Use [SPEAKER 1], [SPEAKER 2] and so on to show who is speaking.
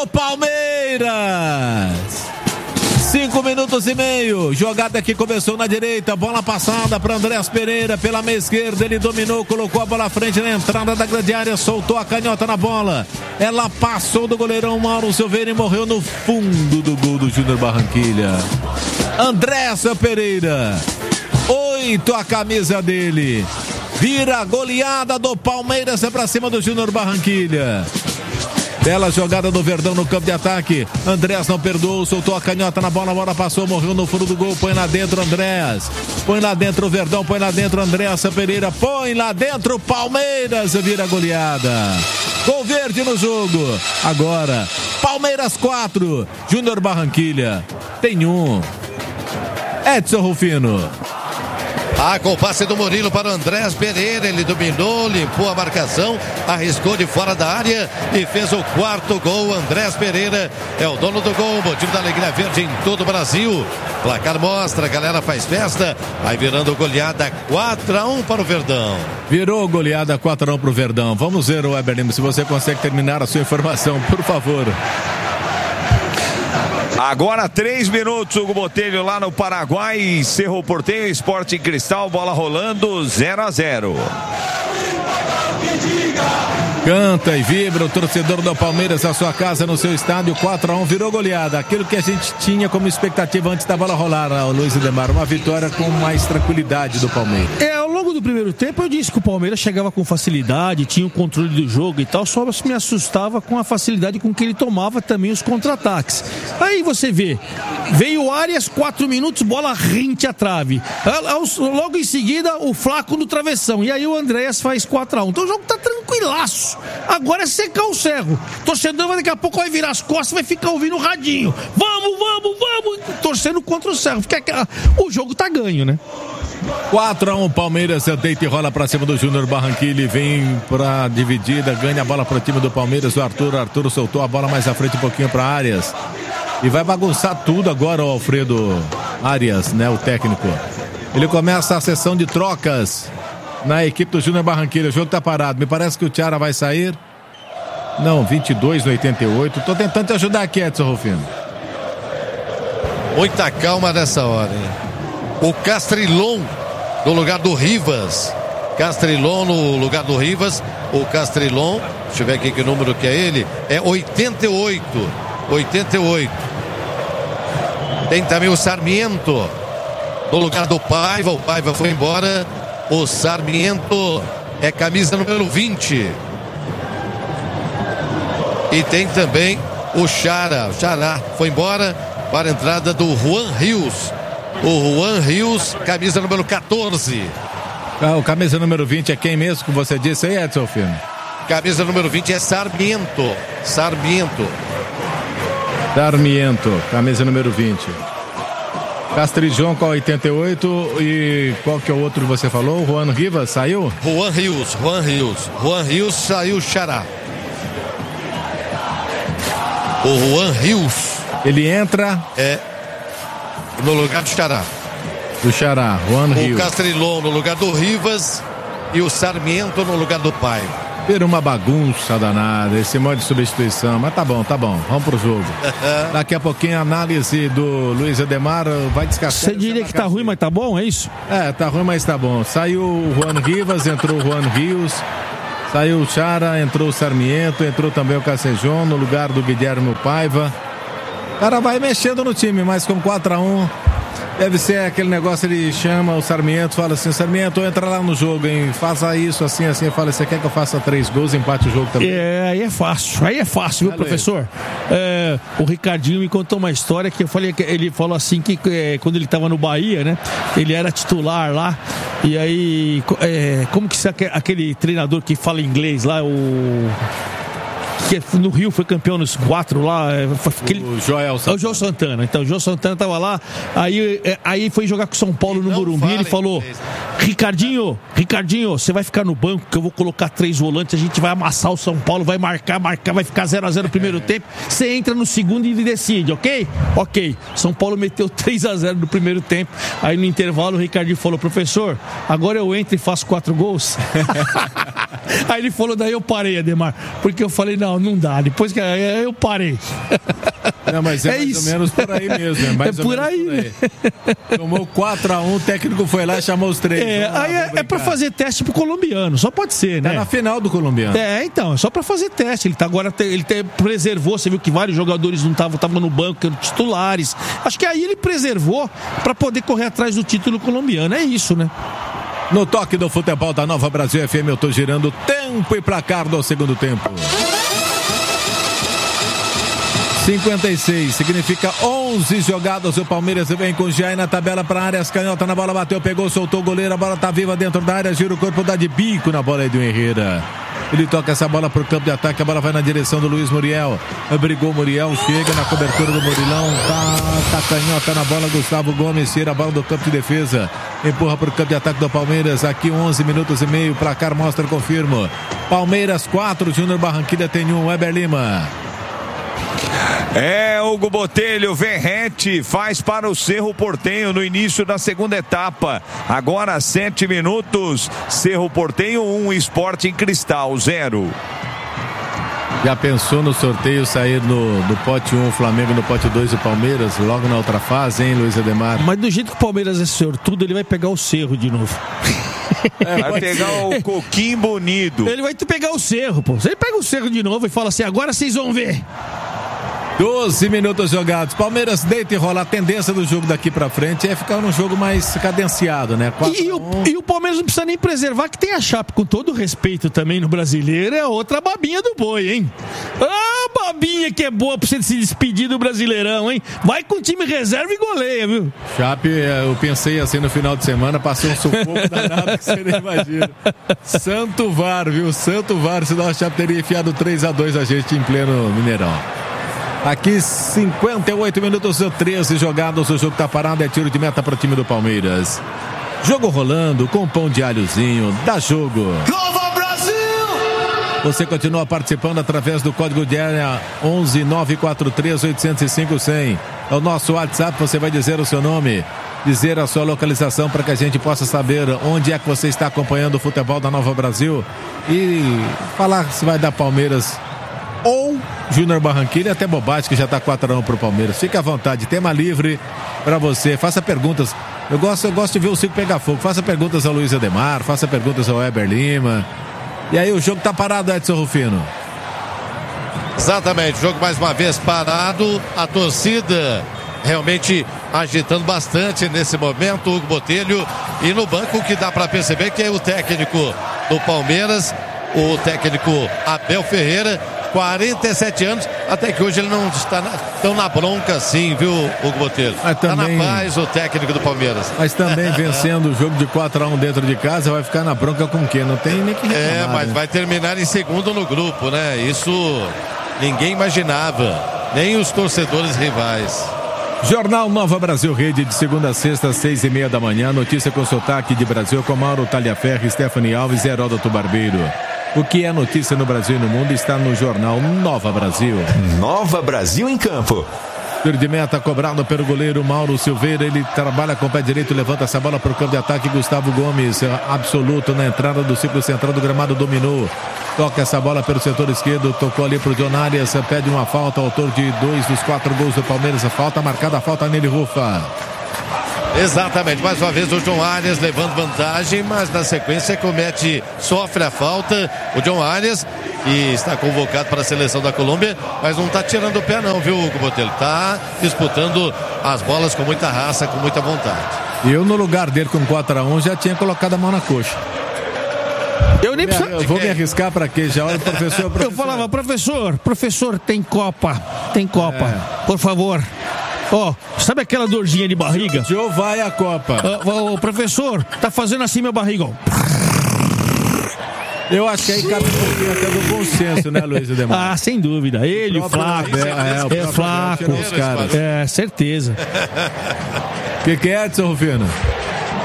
[SPEAKER 1] do Palmeiras. 5 minutos e meio, jogada que começou na direita, bola passada para Andrés Pereira pela meia esquerda, ele dominou, colocou a bola à frente na entrada da grande área, soltou a canhota na bola, ela passou do goleirão Mauro Silveira e morreu no fundo do gol do Júnior Barranquilla. Andrés Pereira, 8 a camisa dele, vira a goleada do Palmeiras para cima do Júnior Barranquilla. Bela jogada do Verdão no campo de ataque. Andrés não perdoou, soltou a canhota na bola, a bola passou, morreu no fundo do gol. Põe lá dentro, Andrés. Põe lá dentro o Verdão, põe lá dentro Andrés Pereira. Põe lá dentro o Palmeiras, vira goleada. Gol verde no jogo. Agora, Palmeiras 4, Júnior Barranquilla tem 1. Edson Rufino.
[SPEAKER 2] Com o passe do Murilo para o Andrés Pereira, ele dominou, limpou a marcação, arriscou de fora da área e fez o 4º gol. Andrés Pereira é o dono do gol, motivo da alegria verde em todo o Brasil. Placar mostra, a galera faz festa, vai virando goleada 4-1 para o Verdão.
[SPEAKER 1] Virou goleada 4-1 para o Verdão. Vamos ver, o Weber Lima, se você consegue terminar a sua informação, por favor.
[SPEAKER 3] Agora 3 minutos, Hugo Botelho lá no Paraguai, Cerro Porteño, Sporting Cristal, bola rolando, 0-0.
[SPEAKER 1] Canta e vibra o torcedor do Palmeiras na sua casa, no seu estádio, 4-1, virou goleada. Aquilo que a gente tinha como expectativa antes da bola rolar, o Luiz Ademar, uma vitória com mais tranquilidade do Palmeiras.
[SPEAKER 4] Ao longo do primeiro tempo eu disse que o Palmeiras chegava com facilidade, tinha o controle do jogo e tal, só me assustava com a facilidade com que ele tomava também os contra-ataques. Aí você vê, veio o Arias, 4 minutos, bola rente à trave. Logo em seguida, o Flaco no travessão. E aí o Andréas faz 4-1. Então o jogo tá tranquilaço. Agora é secar o Cerro. O torcedor daqui a pouco vai virar as costas e vai ficar ouvindo o radinho. Vamos, torcendo contra o Cerro. Porque o jogo tá ganho, né?
[SPEAKER 1] 4-1, Palmeiras deita e rola pra cima do Júnior Barranquilla e vem pra dividida, ganha a bola pro time do Palmeiras. O Arthur soltou a bola mais à frente um pouquinho pra Arias e vai bagunçar tudo agora o Alfredo Arias, né, o técnico. Ele começa a sessão de trocas na equipe do Júnior Barranquilla. O jogo tá parado, me parece que o Thiara vai sair. Não, 22 no 88. Tô tentando te ajudar aqui, Edson Rufino.
[SPEAKER 2] Muita calma nessa hora, hein? O Castrilon no lugar do Rivas. Castrilon no lugar do Rivas. O Castrilon, deixa eu ver aqui que número que é ele. É 88. Tem também o Sarmiento no lugar do Paiva. O Paiva foi embora. O Sarmiento é camisa número 20. E tem também o Chara. O Chará foi embora para a entrada do Juan Rios. O Juan Rios, camisa número 14.
[SPEAKER 1] O camisa número 20 é quem mesmo que você disse aí, Edson Filho?
[SPEAKER 2] Camisa número 20 é Sarmiento, camisa número 20. Castrijon com 88 e qual que é o outro que você falou? Juan Rivas saiu? Juan Rios saiu, Xará. O Juan Rios.
[SPEAKER 1] Ele entra...
[SPEAKER 2] no lugar do Xará.
[SPEAKER 1] Juan Rios.
[SPEAKER 2] O Castrilon no lugar do Rivas e o Sarmiento no lugar do Paiva.
[SPEAKER 1] Vira uma bagunça danada, esse modo de substituição, mas tá bom, vamos pro jogo. Daqui a pouquinho a análise do Luiz Ademar vai descansar.
[SPEAKER 4] Você diria que tá ruim, mas tá bom, é isso?
[SPEAKER 1] Tá ruim, mas tá bom. Saiu o Juan Rivas, entrou o Juan Rios, saiu o Chara, entrou o Sarmiento, entrou também o Cacejon no lugar do Guilherme Paiva. O cara vai mexendo no time, mas com 4-1, deve ser aquele negócio, ele chama o Sarmiento, fala assim, Sarmiento, entra lá no jogo, hein, faça isso, assim, fala, você quer que eu faça 3 gols, empate o jogo também?
[SPEAKER 4] Aí é fácil, viu, professor? O Ricardinho me contou uma história que eu falei, ele falou assim, que quando ele estava no Bahia, né, ele era titular lá, e aí, como que aquele treinador que fala inglês lá, que no Rio foi campeão nos 4 lá.
[SPEAKER 1] O Joel Santana.
[SPEAKER 4] O Joel Santana. Então, o Joel Santana tava lá. Aí foi jogar com o São Paulo no Morumbi. Ele falou: Ricardinho, você vai ficar no banco que eu vou colocar 3 volantes. A gente vai amassar o São Paulo, vai marcar, vai ficar 0-0 no primeiro tempo. Você entra no segundo e decide, ok? Ok. São Paulo meteu 3-0 no primeiro tempo. Aí no intervalo o Ricardinho falou: professor, agora eu entro e faço 4 gols. Aí ele falou: daí eu parei, Ademar, porque eu falei: não, Não dá. Depois que eu parei.
[SPEAKER 1] Não, mas é mais
[SPEAKER 4] isso.
[SPEAKER 1] ou menos por aí mesmo. É, mais
[SPEAKER 4] por aí.
[SPEAKER 1] Tomou 4-1, o técnico foi lá e chamou os 3.
[SPEAKER 4] Aí é pra fazer teste pro colombiano, só pode ser, né?
[SPEAKER 1] Tá na final do colombiano.
[SPEAKER 4] Então, é só pra fazer teste. Ele preservou, você viu que vários jogadores não estavam no banco, eram titulares. Acho que aí ele preservou pra poder correr atrás do título colombiano. É isso, né?
[SPEAKER 1] No toque do futebol da Nova Brasil FM, eu tô girando tempo e placar do segundo tempo. 56, significa 11 jogadas. O Palmeiras vem com o Jair na tabela para a área. Canhota na bola, bateu, pegou, soltou o goleiro. A bola tá viva dentro da área. Gira o corpo, dá de bico na bola aí do Herrera. Ele toca essa bola pro campo de ataque. A bola vai na direção do Luiz Muriel. Brigou o Muriel, chega na cobertura do Murilão. Tá canhota na bola. Gustavo Gomes tira a bola do campo de defesa. Empurra pro campo de ataque do Palmeiras. Aqui 11 minutos e meio. Placar mostra, confirmo. Palmeiras 4, Júnior Barranquilla tem 1. Weber Lima.
[SPEAKER 3] Hugo Botelho, Verrete faz para o Cerro Porteño no início da segunda etapa. Agora 7 minutos, Cerro Porteño 1, Sporting Cristal 0.
[SPEAKER 1] Já pensou no sorteio sair no pote 1 o Flamengo, no pote 2 o Palmeiras, logo na outra fase, hein, Luiz Ademar?
[SPEAKER 4] Mas do jeito que o Palmeiras é sortudo, ele vai pegar o Cerro de novo.
[SPEAKER 3] Vai pegar o Coquinho Bonito.
[SPEAKER 4] Ele vai pegar o Cerro, pô. Ele pega o Cerro de novo e fala assim, agora vocês vão ver.
[SPEAKER 1] 12 minutos jogados. Palmeiras deita e rola. A tendência do jogo daqui pra frente é ficar num jogo mais cadenciado, né?
[SPEAKER 4] E o Palmeiras não precisa nem preservar, que tem a Chape, com todo respeito também no Brasileiro, é outra babinha do boi, hein? Ah, babinha que é boa pra você se despedir do Brasileirão, hein? Vai com o time reserva e goleia, viu?
[SPEAKER 1] Chape, eu pensei assim no final de semana, passou um sufoco danado que você nem imagina. Santo VAR, viu? Santo VAR, senão a Chape teria enfiado 3-2 a gente em pleno Mineirão. Aqui 58 minutos, 13 jogados, o jogo tá parado, é tiro de meta para o time do Palmeiras. Jogo rolando, com pão de alhozinho, dá jogo.
[SPEAKER 5] Nova Brasil!
[SPEAKER 1] Você continua participando através do código de área 11-943-805-100. É o nosso WhatsApp, você vai dizer o seu nome, dizer a sua localização para que a gente possa saber onde é que você está acompanhando o futebol da Nova Brasil e falar se vai dar Palmeiras ou Júnior Barranquilla, até bobagem que já está 4-1 pro Palmeiras. Fique à vontade, tema livre para você, faça perguntas. Eu gosto de ver o circo pegar fogo. Faça perguntas ao Luiz Ademar, faça perguntas ao Weber Lima. E aí o jogo tá parado, Edson Rufino.
[SPEAKER 2] Exatamente, o jogo mais uma vez parado, a torcida realmente agitando bastante nesse momento, o Hugo Botelho, e no banco que dá para perceber que é o técnico do Palmeiras, o técnico Abel Ferreira, 47 anos, até que hoje ele não está tão na bronca assim, viu, Hugo Botelho? Está na paz o técnico do Palmeiras.
[SPEAKER 1] Mas também vencendo o jogo de 4-1 dentro de casa, vai ficar na bronca com quem? Não tem nem que reclamar,
[SPEAKER 2] mas
[SPEAKER 1] né?
[SPEAKER 2] Vai terminar em segundo no grupo, né? Isso ninguém imaginava, nem os torcedores rivais.
[SPEAKER 1] Jornal Nova Brasil Rede, de segunda a sexta, 6:30 da manhã. Notícia com sotaque de Brasil com Mauro Talhaferri, Stephanie Alves e Heródoto Barbeiro. O que é notícia no Brasil e no mundo está no Jornal Nova Brasil.
[SPEAKER 5] Nova Brasil em campo.
[SPEAKER 1] Tiro de meta cobrado pelo goleiro Mauro Silveira. Ele trabalha com o pé direito, levanta essa bola para o campo de ataque. Gustavo Gomes, absoluto na entrada do círculo central do gramado, dominou. Toca essa bola pelo setor esquerdo, tocou ali para o John Arias, pede uma falta, autor de 2 dos 4 gols do Palmeiras. A falta marcada, a falta nele, Rufa.
[SPEAKER 2] Exatamente, mais uma vez o John Arias levando vantagem, mas na sequência sofre a falta. O John Arias, que está convocado para a seleção da Colômbia, mas não está tirando o pé não, viu, Hugo Botelho? Está disputando as bolas com muita raça, com muita vontade.
[SPEAKER 1] Eu, no lugar dele com 4-1, já tinha colocado a mão na coxa. Eu vou me arriscar para quê? Já olha, professor.
[SPEAKER 4] Eu falava, professor, tem Copa, por favor. Sabe aquela dorzinha de barriga?
[SPEAKER 1] Joe vai à Copa.
[SPEAKER 4] Professor, tá fazendo assim minha barriga.
[SPEAKER 1] Eu acho que aí cabe um pouquinho até do bom senso, né, Luiz Ademar?
[SPEAKER 4] Ah, sem dúvida. Ele, o Flaco.
[SPEAKER 1] O Flaco.
[SPEAKER 4] Os caras. Certeza.
[SPEAKER 1] O que é, Edson Rufino?